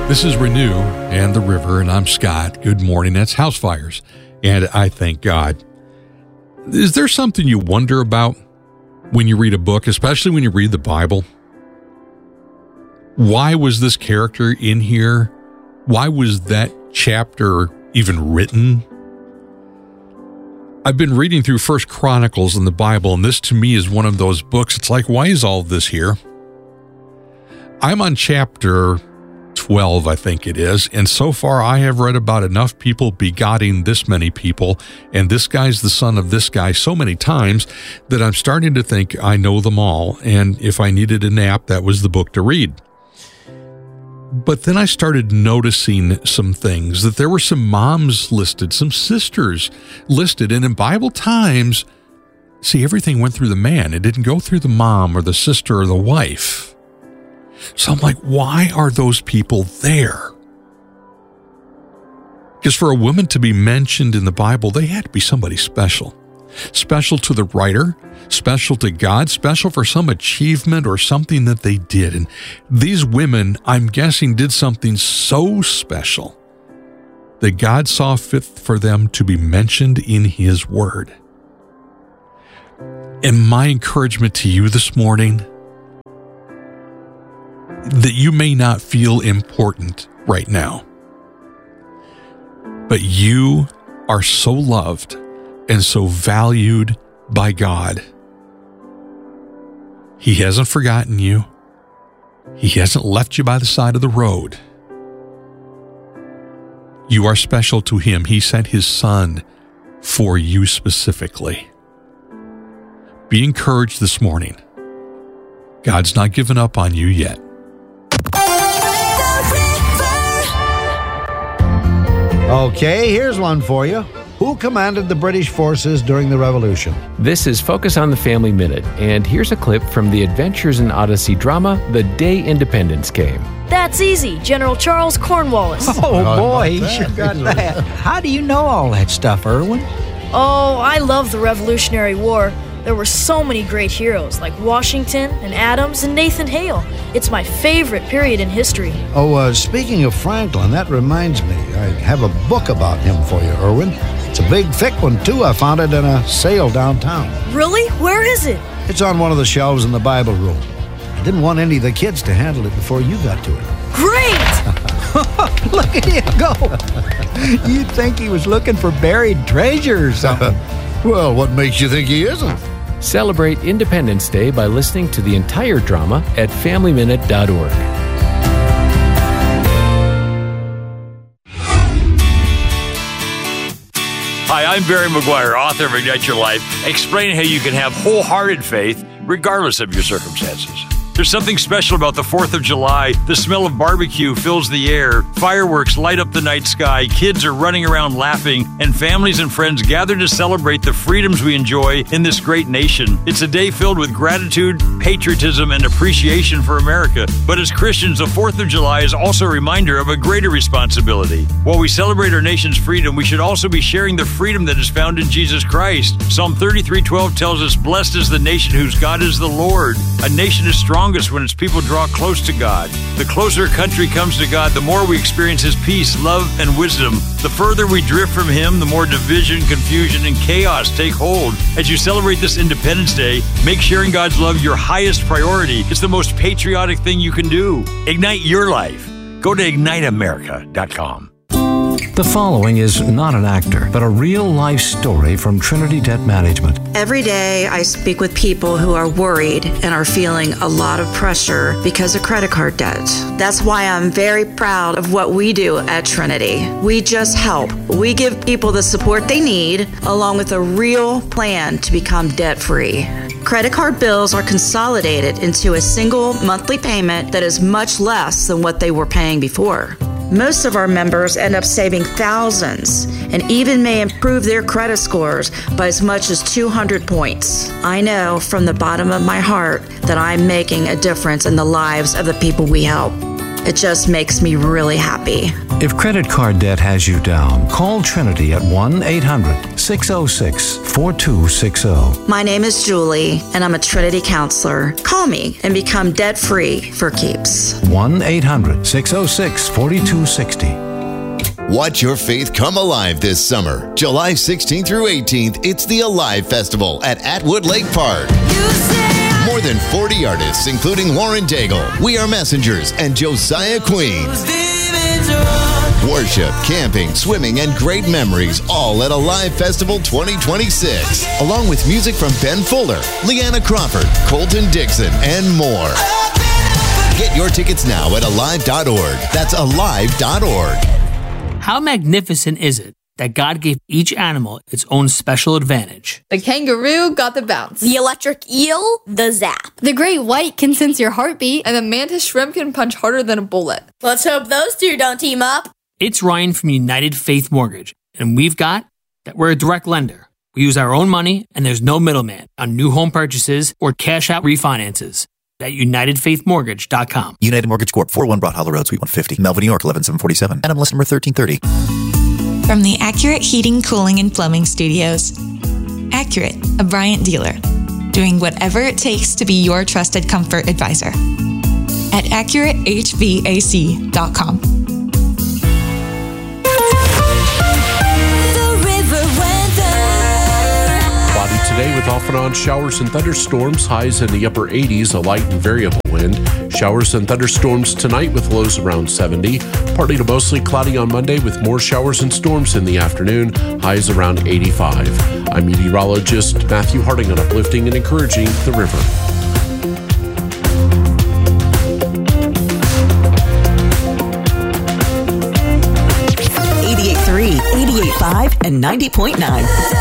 This is Renew and the River, and I'm Scott. Good morning. That's House Fires, and I thank God. Is there something you wonder about when you read a book, especially when you read the Bible? Why was this character in here? Why was that chapter even written? I've been reading through First Chronicles in the Bible, and this to me is one of those books. It's like, why is all this here? I'm on chapter 12, I think it is, and so far I have read about enough people begetting this many people, and this guy's the son of this guy so many times that I'm starting to think I know them all, and if I needed a nap, that was the book to read. But then I started noticing some things, that there were some moms listed, some sisters listed, and in Bible times, see, everything went through the man. It didn't go through the mom or the sister or the wife. So I'm like, why are those people there? Because for a woman to be mentioned in the Bible, they had to be somebody special. Special to the writer, special to God, special for some achievement or something that they did. And these women, I'm guessing, did something so special that God saw fit for them to be mentioned in His Word. And my encouragement to you this morning, that you may not feel important right now, but you are so loved and so valued by God. He hasn't forgotten you. He hasn't left you by the side of the road. You are special to Him. He sent His Son for you specifically. Be encouraged this morning. God's not given up on you yet. Okay, here's one for you. Who commanded the British forces during the Revolution? This is Focus on the Family Minute, and here's a clip from the Adventures in Odyssey drama, The Day Independence Came. That's easy, General Charles Cornwallis. Oh boy, he sure got that. How do you know all that stuff, Irwin? Oh, I love the Revolutionary War. There were so many great heroes like Washington and Adams and Nathan Hale. It's my favorite period in history. Oh, speaking of Franklin, that reminds me. I have a book about him for you, Irwin. It's a big, thick one, too. I found it in a sale downtown. Really? Where is it? It's on one of the shelves in the Bible room. I didn't want any of the kids to handle it before you got to it. Great! Look at him go. You'd think he was looking for buried treasure or something. Well, what makes you think he isn't? Celebrate Independence Day by listening to the entire drama at FamilyMinute.org. Hi, I'm Barry McGuire, author of Ignite Your Life, explaining how you can have wholehearted faith regardless of your circumstances. There's something special about the 4th of July. The smell of barbecue fills the air. Fireworks light up the night sky. Kids are running around laughing, and families and friends gather to celebrate the freedoms we enjoy in this great nation. It's a day filled with gratitude, patriotism, and appreciation for America. But as Christians, the 4th of July is also a reminder of a greater responsibility. While we celebrate our nation's freedom, we should also be sharing the freedom that is found in Jesus Christ. Psalm 33:12 tells us, "Blessed is the nation whose God is the Lord." A nation is strongest when its people draw close to God. The closer a country comes to God, the more we experience His peace, love, and wisdom. The further we drift from Him, the more division, confusion, and chaos take hold. As you celebrate this Independence Day, make sharing God's love your highest priority. It's the most patriotic thing you can do. Ignite your life. Go to IgniteAmerica.com. The following is not an actor, but a real-life story from Trinity Debt Management. Every day I speak with people who are worried and are feeling a lot of pressure because of credit card debt. That's why I'm very proud of what we do at Trinity. We just help. We give people the support they need, along with a real plan to become debt-free. Credit card bills are consolidated into a single monthly payment that is much less than what they were paying before. Most of our members end up saving thousands and even may improve their credit scores by as much as 200 points. I know from the bottom of my heart that I'm making a difference in the lives of the people we help. It just makes me really happy. If credit card debt has you down, call Trinity at 1-800-606-4260. My name is Julie, and I'm a Trinity counselor. Call me and become debt-free for keeps. 1-800-606-4260. Watch your faith come alive this summer. July 16th through 18th, it's the Alive Festival at Atwood Lake Park. More than 40 artists, including Lauren Daigle, We Are Messengers, and Josiah Queen. Worship, camping, swimming, and great memories, all at Alive Festival 2026. Along with music from Ben Fuller, Leanna Crawford, Colton Dixon, and more. Get your tickets now at alive.org. That's alive.org. How magnificent is it that God gave each animal its own special advantage? The kangaroo got the bounce. The electric eel, the zap. The great white can sense your heartbeat. And the mantis shrimp can punch harder than a bullet. Let's hope those two don't team up. It's Ryan from United Faith Mortgage, and we've got that we're a direct lender. We use our own money, and there's no middleman on new home purchases or cash-out refinances. At UnitedFaithMortgage.com. United Mortgage Corp. 401 Broad Hollow Road, Suite 150, Melville, New York, 11747. NMLS number 1330. From the Accurate Heating, Cooling, and Plumbing Studios. Accurate, a Bryant dealer. Doing whatever it takes to be your trusted comfort advisor. At AccurateHVAC.com. Today with off and on showers and thunderstorms, highs in the upper 80s, a light and variable wind. Showers and thunderstorms tonight with lows around 70. Partly to mostly cloudy on Monday with more showers and storms in the afternoon, highs around 85. I'm meteorologist Matthew Harding on Uplifting and Encouraging the River. 88.3, 88.5, and 90.9.